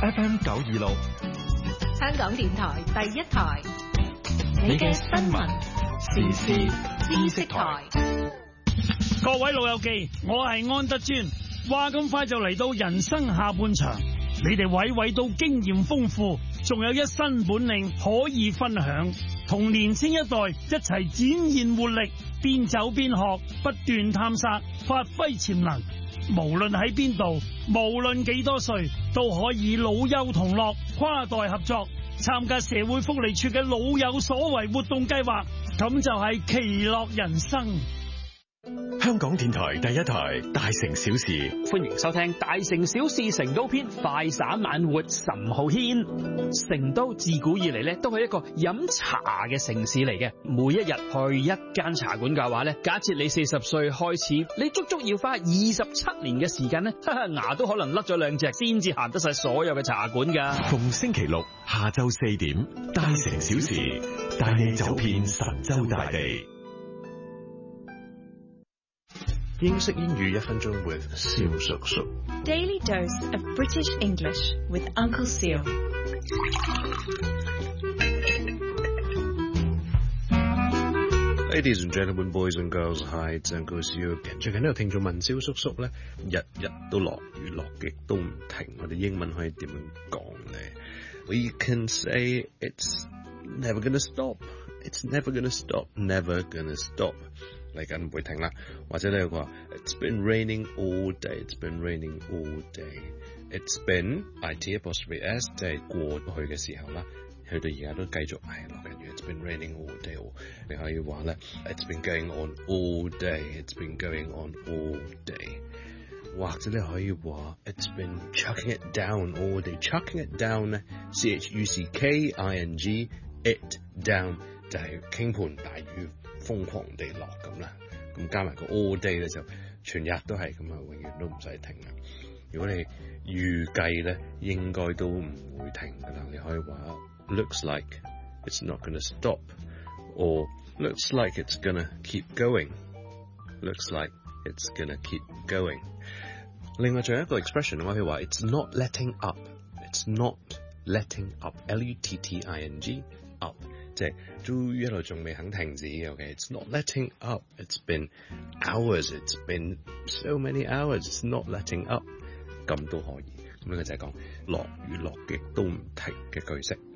FM 926， 香港電台第一台，你嘅新聞時事知識台。 各位老友記，我係安德尊。話咁快就嚟到人生下半場，你哋娓娓都經驗豐富，仲有一身本領可以分享，同年青一代一齊展現活力，邊走邊學，不斷探索，發揮潛能。無論喺邊度，無論幾多歲，都可以老幼同樂，跨代合作，參加社會福利處嘅老有所為活動計劃，咁就係其樂人生。 香港電台第一台大城小事， 歡迎收聽大城小事成都篇，快散晚活岑浩軒。成都自古以嚟咧都係一個飲茶嘅城市嚟嘅，每一日去一間茶館嘅話咧，假設你40歲開始，你足足要花27年嘅時間咧，牙都可能甩咗2隻先至行得晒所有嘅茶館噶。 逢星期六下晝4點，大城小事帶你走遍神州大地。 英式英語1分鐘 with 蕭叔叔。 Daily dose of British English with Uncle Seal。 Ladies and gentlemen, boys and girls, hi, it's Uncle Seal again。最近呢個聽眾問蕭叔叔咧，日日都落雨落極都唔停，我哋英文可以點樣講咧 ？We can say it's never gonna stop. It's never gonna stop. Never gonna stop。嚟緊唔會停啦，或者你話 It's been raining all day. It's been raining all day. It's been it_s 即係過去嘅時候啦，去到而家都繼續係落緊雨。It's been raining all day。你可以話咧 It's been going on all day. It's been going on all day。或者你可以話 It's been chucking it down all day。chucking it down 咧 chucking it down 就係傾盆大雨瘋狂地落咁啦，咁加埋個 all day 咧就全日都係咁啊，永遠都唔使停啦。如果你預計咧，應該都唔會停噶啦。你可以話 looks like it's not gonna stop， or looks like it's gonna keep going。looks like it's gonna keep going。另外仲有一個 expression 我可以話 it's not letting up。it's not letting up。L-U-T-T-I-N-G up。即係都一路仲未肯停止嘅 ，OK？It's not letting up. It's been hours. It's been so many hours. It's not letting up. 咁都可以。咁呢個就係講落雨落極都唔停嘅句式。